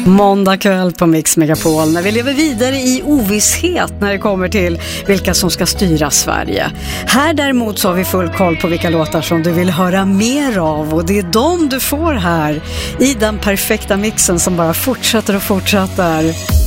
Måndag kväll på Mix Megapol när vi lever vidare i ovisshet när det kommer till vilka som ska styra Sverige. Här däremot så har vi full koll på vilka låtar som du vill höra mer av, och det är de du får här i den perfekta mixen som bara fortsätter och fortsätter.